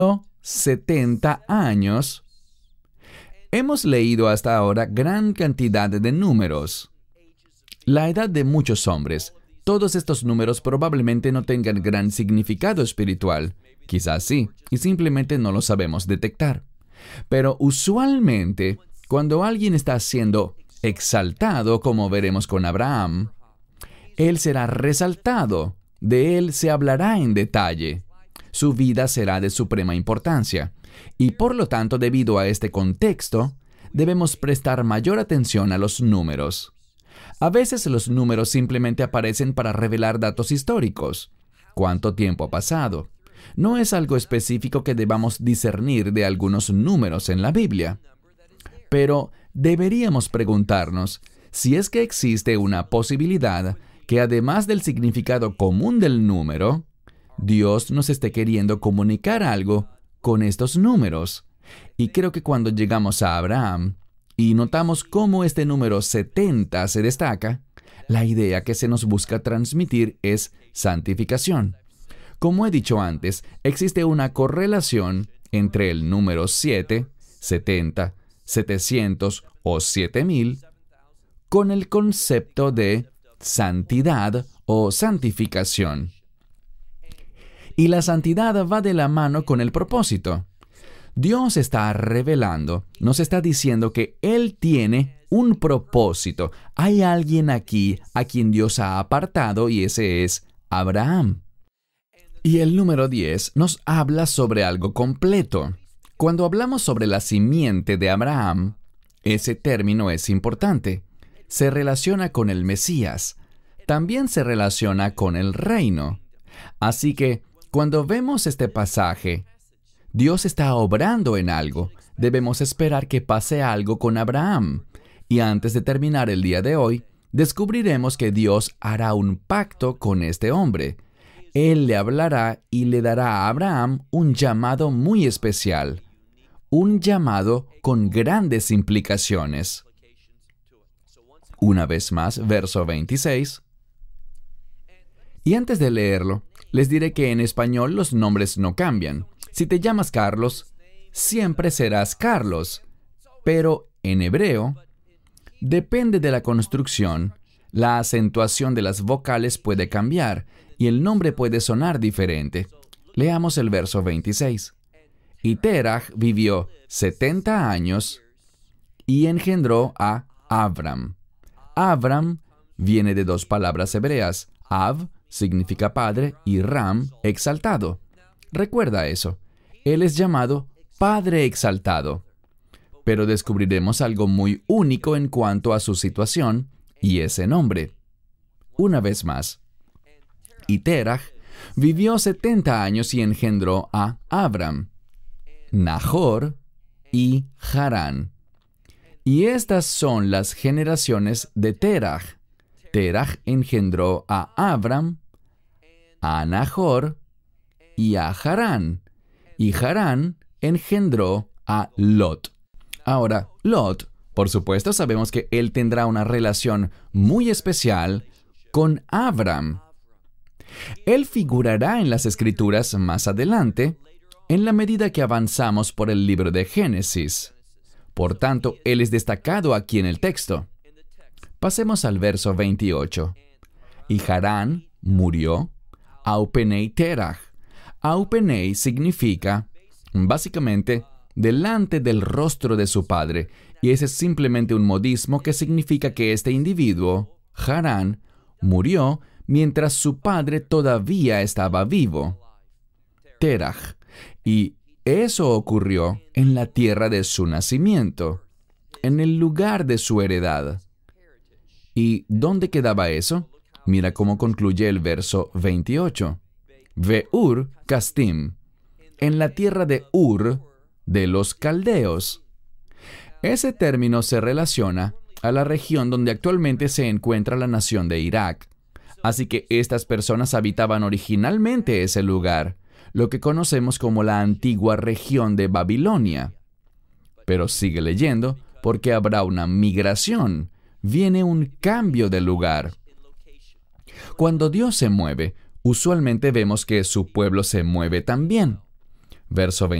70 años. Hemos leído hasta ahora gran cantidad de números. La edad de muchos hombres. Todos estos números probablemente no tengan gran significado espiritual. Quizás sí, y simplemente no lo sabemos detectar. Pero usualmente, cuando alguien está siendo exaltado, como veremos con Abraham, él será resaltado. De él se hablará en detalle. Su vida será de suprema importancia. Y por lo tanto, debido a este contexto, debemos prestar mayor atención a los números. A veces los números simplemente aparecen para revelar datos históricos. ¿Cuánto tiempo ha pasado? No es algo específico que debamos discernir de algunos números en la Biblia. Pero deberíamos preguntarnos si es que existe una posibilidad que además del significado común del número, Dios nos esté queriendo comunicar algo con estos números. Y creo que cuando llegamos a Abraham y notamos cómo este número 70 se destaca, la idea que se nos busca transmitir es santificación. Como he dicho antes, existe una correlación entre el número 7, 70, 700 o 7000 con el concepto de santidad o santificación. Y la santidad va de la mano con el propósito. Dios está revelando, nos está diciendo que Él tiene un propósito. Hay alguien aquí a quien Dios ha apartado y ese es Abraham. Y el número 10 nos habla sobre algo completo. Cuando hablamos sobre la simiente de Abraham, ese término es importante. Se relaciona con el Mesías. También se relaciona con el reino. Así que, cuando vemos este pasaje, Dios está obrando en algo. Debemos esperar que pase algo con Abraham. Y antes de terminar el día de hoy, descubriremos que Dios hará un pacto con este hombre. Él le hablará y le dará a Abraham un llamado muy especial. Un llamado con grandes implicaciones. Una vez más, verso 26. Y antes de leerlo, les diré que en español los nombres no cambian. Si te llamas Carlos, siempre serás Carlos. Pero en hebreo, depende de la construcción, la acentuación de las vocales puede cambiar y el nombre puede sonar diferente. Leamos el verso 26. Y Terach vivió 70 años y engendró a Abram. Abram viene de dos palabras hebreas. Av significa padre y Ram, exaltado. Recuerda eso. Él es llamado Padre Exaltado. Pero descubriremos algo muy único en cuanto a su situación y ese nombre. Una vez más. Y Terach vivió 70 años y engendró a Abram, Nahor y Harán. Y estas son las generaciones de Terach. Terach engendró a Abram, a Nahor y a Harán. Y Harán engendró a Lot. Ahora, Lot, por supuesto, sabemos que él tendrá una relación muy especial con Abram. Él figurará en las Escrituras más adelante, en la medida que avanzamos por el libro de Génesis. Por tanto, él es destacado aquí en el texto. Pasemos al verso 28. Y Harán murió, Aupenei Terach. Aupenei significa, básicamente, delante del rostro de su padre, y ese es simplemente un modismo que significa que este individuo, Harán, murió mientras su padre todavía estaba vivo. Terach. Y eso ocurrió en la tierra de su nacimiento, en el lugar de su heredad. ¿Y dónde quedaba eso? Mira cómo concluye el verso 28. Ve'ur Kastim, en la tierra de Ur, de los caldeos. Ese término se relaciona a la región donde actualmente se encuentra la nación de Irak. Así que estas personas habitaban originalmente ese lugar, lo que conocemos como la antigua región de Babilonia. Pero sigue leyendo, porque habrá una migración, viene un cambio de lugar. Cuando Dios se mueve, usualmente vemos que su pueblo se mueve también. Verso